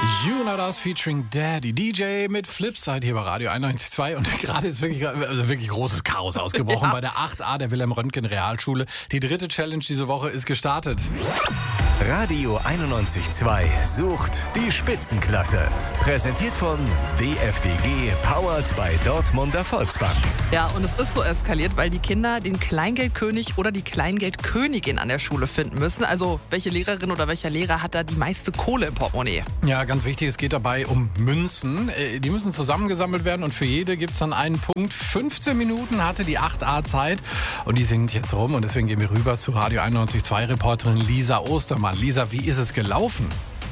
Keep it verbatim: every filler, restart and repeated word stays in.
Jonas featuring Daddy. D J mit Flipside hier bei Radio einundneunzig Komma zwei. Und gerade ist wirklich, also wirklich großes Chaos ausgebrochen Ja. bei der acht a der Wilhelm-Röntgen-Realschule. Die dritte Challenge diese Woche ist gestartet. Radio einundneunzig Komma zwei sucht die Spitzenklasse. Präsentiert von D F D G, powered by Dortmunder Volksbank. Ja, und es ist so eskaliert, weil die Kinder den Kleingeldkönig oder die Kleingeldkönigin an der Schule finden müssen. Also welche Lehrerin oder welcher Lehrer hat da die meiste Kohle im Portemonnaie? Ja, ganz wichtig, es geht dabei um Münzen. Äh, Die müssen zusammengesammelt werden und für jede gibt es dann einen Punkt. fünfzehn Minuten hatte die acht a Zeit und die sind jetzt rum. Und deswegen gehen wir rüber zu Radio einundneunzig Komma zwei Reporterin Lisa Ostermann. Lisa, wie ist es gelaufen?